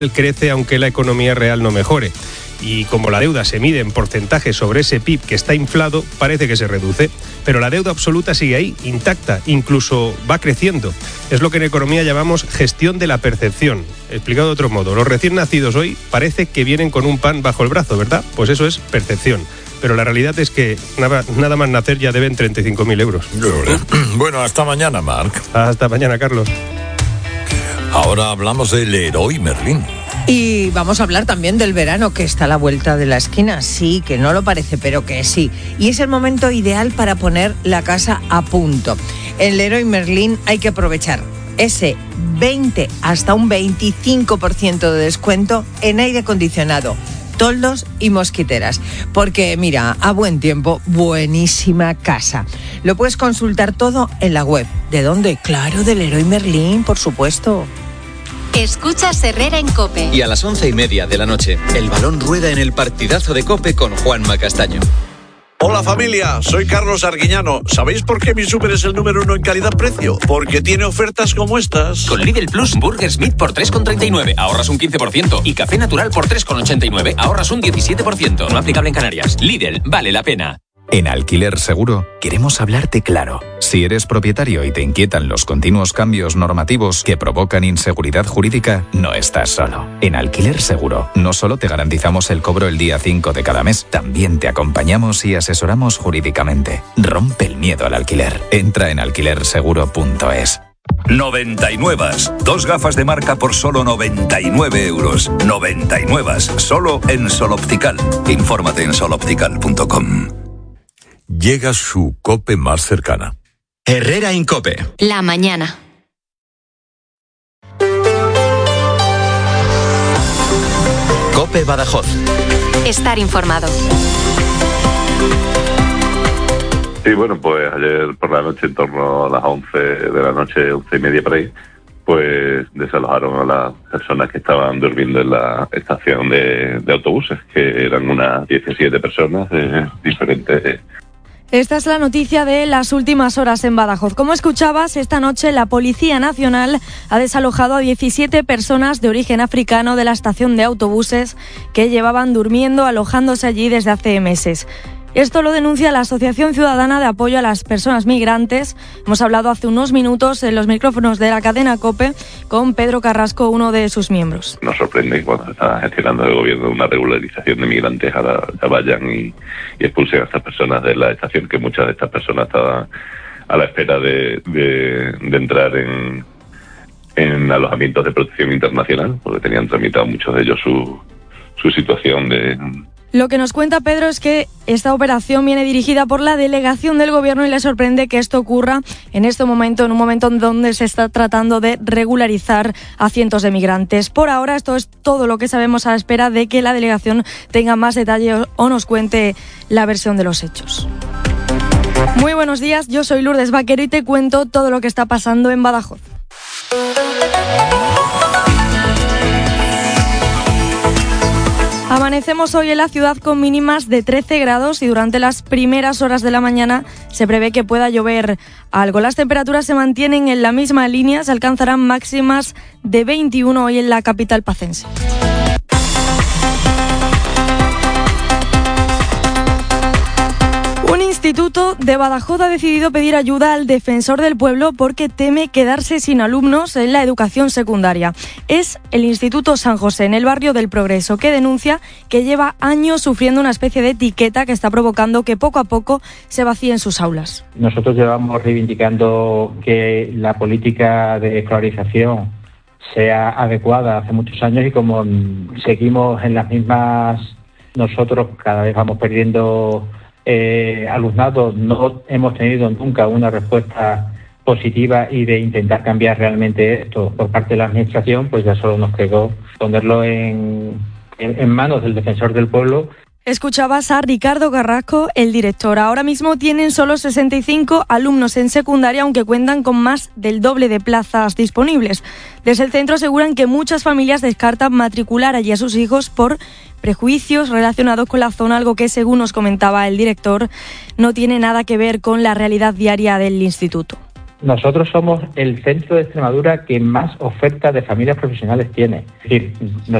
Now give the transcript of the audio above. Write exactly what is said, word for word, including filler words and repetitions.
crece aunque la economía real no mejore. Y como la deuda se mide en porcentaje sobre ese P I B que está inflado, parece que se reduce. Pero la deuda absoluta sigue ahí, intacta, incluso va creciendo. Es lo que en economía llamamos gestión de la percepción. Explicado de otro modo, los recién nacidos hoy parece que vienen con un pan bajo el brazo, ¿verdad? Pues eso es percepción. Pero la realidad es que nada, nada más nacer ya deben treinta y cinco mil euros. Bueno, hasta mañana, Marc. Hasta mañana, Carlos. Ahora hablamos del Leroy Merlin. Y vamos a hablar también del verano, que está a la vuelta de la esquina. Sí, que no lo parece, pero que sí. Y es el momento ideal para poner la casa a punto. En Leroy Merlin hay que aprovechar ese veinte hasta un veinticinco por ciento de descuento en aire acondicionado, toldos y mosquiteras. Porque mira, a buen tiempo, buenísima casa. Lo puedes consultar todo en la web. ¿De dónde? Claro, de Leroy Merlin, por supuesto. Escuchas Herrera en COPE. Y a las once y media de la noche, el balón rueda en el partidazo de COPE con Juanma Castaño. Hola familia, soy Carlos Arguiñano. ¿Sabéis por qué mi súper es el número uno en calidad-precio? Porque tiene ofertas como estas. Con Lidl Plus, Burger Smith por tres con treinta y nueve, ahorras un quince por ciento. Y Café Natural por tres con ochenta y nueve, ahorras un diecisiete por ciento. No aplicable en Canarias. Lidl, vale la pena. En Alquiler Seguro queremos hablarte claro. Si eres propietario y te inquietan los continuos cambios normativos que provocan inseguridad jurídica, no estás solo. En Alquiler Seguro no solo te garantizamos el cobro el día cinco de cada mes, también te acompañamos y asesoramos jurídicamente. Rompe el miedo al alquiler. Entra en alquiler seguro punto es. noventa y nueve. Dos gafas de marca por solo noventa y nueve euros. noventa y nueve. Solo en Sol Optical. Infórmate en sol optical punto com. Llega su COPE más cercana. Herrera en COPE. La mañana. COPE Badajoz. Estar informado. Sí, bueno, pues ayer por la noche, en torno a las once de la noche, once y media por ahí, pues desalojaron a las personas que estaban durmiendo en la estación de, de autobuses, que eran unas diecisiete personas de diferentes... Esta es la noticia de las últimas horas en Badajoz. Como escuchabas, esta noche la Policía Nacional ha desalojado a diecisiete personas de origen africano de la estación de autobuses que llevaban durmiendo, alojándose allí desde hace meses. Esto lo denuncia la Asociación Ciudadana de Apoyo a las Personas Migrantes. Hemos hablado hace unos minutos en los micrófonos de la cadena COPE con Pedro Carrasco, uno de sus miembros. Nos sorprende que cuando se está gestionando el gobierno una regularización de migrantes, ahora ya vayan y, y expulsen a estas personas de la estación, que muchas de estas personas estaban a la espera de, de, de entrar en, en alojamientos de protección internacional, porque tenían tramitado muchos de ellos su, su situación de... Lo que nos cuenta Pedro es que esta operación viene dirigida por la delegación del gobierno y le sorprende que esto ocurra en este momento, en un momento en donde se está tratando de regularizar a cientos de migrantes. Por ahora esto es todo lo que sabemos, a la espera de que la delegación tenga más detalles o nos cuente la versión de los hechos. Muy buenos días, yo soy Lourdes Vaquero y te cuento todo lo que está pasando en Badajoz. Amanecemos hoy en la ciudad con mínimas de trece grados y durante las primeras horas de la mañana se prevé que pueda llover algo. Las temperaturas se mantienen en la misma línea, se alcanzarán máximas de veintiuno hoy en la capital pacense. Un instituto de Badajoz ha decidido pedir ayuda al defensor del pueblo porque teme quedarse sin alumnos en la educación secundaria. Es el Instituto San José, en el barrio del Progreso, que denuncia que lleva años sufriendo una especie de etiqueta que está provocando que poco a poco se vacíen sus aulas. Nosotros llevamos reivindicando que la política de escolarización sea adecuada hace muchos años y como seguimos en las mismas, nosotros cada vez vamos perdiendo Eh, alumnado, no hemos tenido nunca una respuesta positiva y de intentar cambiar realmente esto por parte de la administración, pues ya solo nos quedó ponerlo en, en, en manos del defensor del pueblo. Escuchabas a Ricardo Carrasco, el director. Ahora mismo tienen solo sesenta y cinco alumnos en secundaria, aunque cuentan con más del doble de plazas disponibles. Desde el centro aseguran que muchas familias descartan matricular allí a sus hijos por prejuicios relacionados con la zona, algo que, según nos comentaba el director, no tiene nada que ver con la realidad diaria del instituto. Nosotros somos el centro de Extremadura que más oferta de familias profesionales tiene. Es decir,